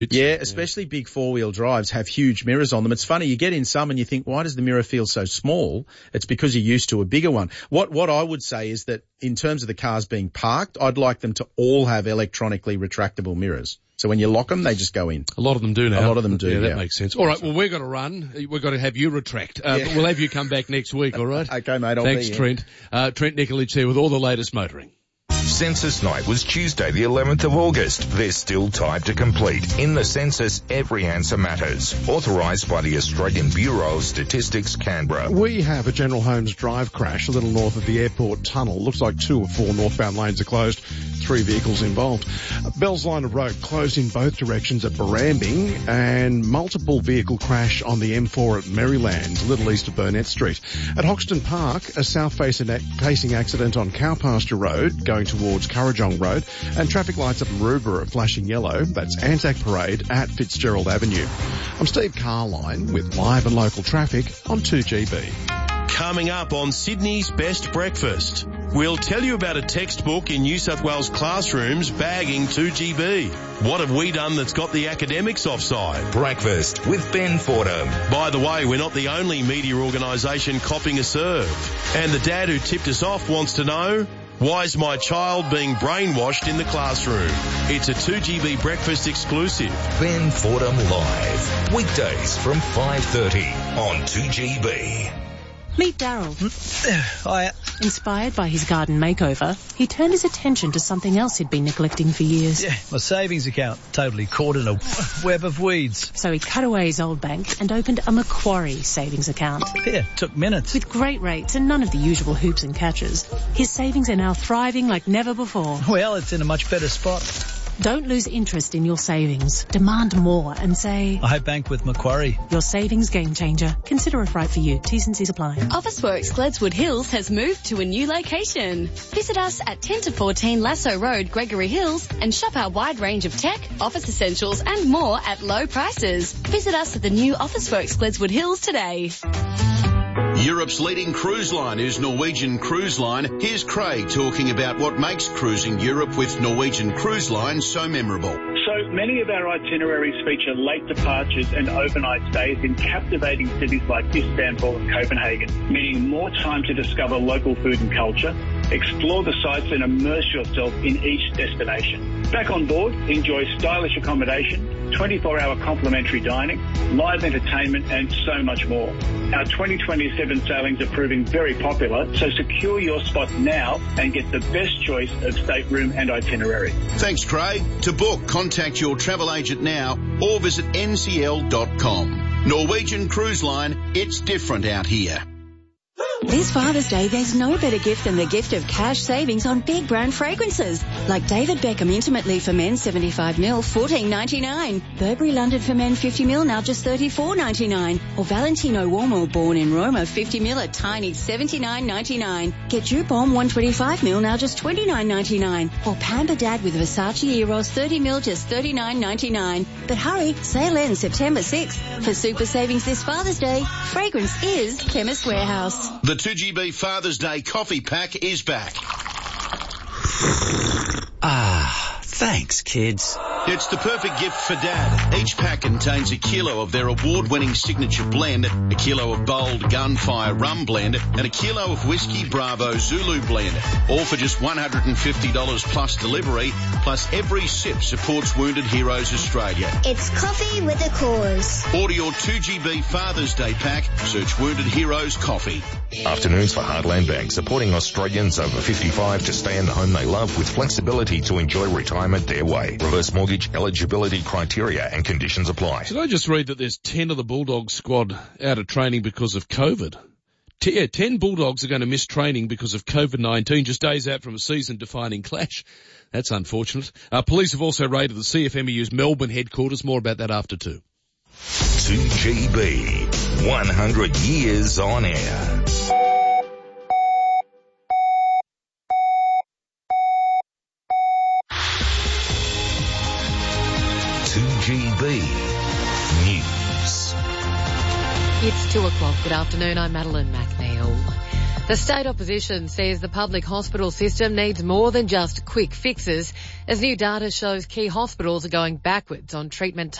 Yeah, especially big four-wheel drives have huge mirrors on them. It's funny, you get in some and you think, why does the mirror feel so small? It's because you're used to a bigger one. What I would say is that in terms of the cars being parked, I'd like them to all have electronically retractable mirrors. So when you lock them, they just go in. A lot of them do now. A lot of them do, yeah. That makes sense. All right, well, we've got to run. We've got to have you retract. But we'll have you come back next week, all right? Okay, mate, I'll Thanks, be Trent. Trent Nikolic here with all the latest motoring. Census night was Tuesday the 11th of August. There's still time to complete. In the census, every answer matters. Authorised by the Australian Bureau of Statistics, Canberra. We have a General Holmes Drive crash a little north of the airport tunnel. Looks like 2 or 4 northbound lanes are closed. 3 vehicles involved. Bell's Line of Road closed in both directions at Barrambing, and multiple vehicle crash on the M4 at Maryland, a little east of Burnett Street. At Hoxton Park, a south-facing accident on Cowpasture Road going towards Currajong Road, and traffic lights up Maroubra are flashing yellow. That's Anzac Parade at Fitzgerald Avenue. I'm Steve Carline with live and local traffic on 2GB. Coming up on Sydney's Best Breakfast, we'll tell you about a textbook in New South Wales classrooms bagging 2GB. What have we done that's got the academics offside? Breakfast with Ben Fordham. By the way, we're not the only media organisation copping a serve. And the dad who tipped us off wants to know, why is my child being brainwashed in the classroom? It's a 2GB breakfast exclusive. Ben Fordham Live. Weekdays from 5:30 on 2GB. Meet Daryl. Hiya. Inspired by his garden makeover, he turned his attention to something else he'd been neglecting for years. Yeah, my savings account. Totally caught in a web of weeds. So he cut away his old bank and opened a Macquarie savings account. Yeah, took minutes. With great rates and none of the usual hoops and catches, his savings are now thriving like never before. Well, it's in a much better spot. Don't lose interest in your savings. Demand more and say, I bank with Macquarie. Your savings game changer. Consider it right for you. T's and C's apply. Officeworks Gledswood Hills has moved to a new location. Visit us at 10 to 14 Lasso Road, Gregory Hills, and shop our wide range of tech, office essentials and more at low prices. Visit us at the new Officeworks Gledswood Hills today. Europe's leading cruise line is Norwegian Cruise Line. Here's Craig talking about what makes cruising Europe with Norwegian Cruise Line so memorable. So many of our itineraries feature late departures and overnight stays in captivating cities like Istanbul and Copenhagen, meaning more time to discover local food and culture, explore the sights and immerse yourself in each destination. Back on board, enjoy stylish accommodation, 24-hour complimentary dining, live entertainment and so much more. Our 2027 sailings are proving very popular, so secure your spot now and get the best choice of stateroom and itinerary. Thanks, Craig. To book, contact your travel agent now or visit ncl.com. Norwegian Cruise Line, it's different out here. This Father's Day, there's no better gift than the gift of cash savings on big brand fragrances. Like David Beckham Intimately for Men 75ml, $14.99. Burberry London for Men 50ml, now just $34.99. Or Valentino Uomo Born in Roma 50ml, a tiny $79.99. Get Jupom 125ml, now just $29.99. Or Pamper Dad with Versace Eros 30ml, just $39.99. But hurry, sale ends September 6th. For super savings this Father's Day, fragrance is Chemist Warehouse. The 2GB Father's Day coffee pack is back. Thanks, kids. It's the perfect gift for Dad. Each pack contains a kilo of their award-winning signature blend, a kilo of bold Gunfire Rum Blend, and a kilo of Whiskey Bravo Zulu Blend. All for just $150 plus delivery, plus every sip supports Wounded Heroes Australia. It's coffee with a cause. Order your 2GB Father's Day pack. Search Wounded Heroes Coffee. Afternoons for Heartland Bank, supporting Australians over 55 to stay in the home they love with flexibility to enjoy retirement their way. Reverse mortgage eligibility criteria and conditions apply. Did I just read that there's 10 of the Bulldogs squad out of training because of COVID? 10 Bulldogs are going to miss training because of COVID-19, just days out from a season-defining clash. That's unfortunate. Police have also raided the CFMEU's Melbourne headquarters. More about that after 2. 2GB, 100 years on air. It's 2 o'clock. Good afternoon. I'm Madeline McNeil. The state opposition says the public hospital system needs more than just quick fixes, as new data shows key hospitals are going backwards on treatment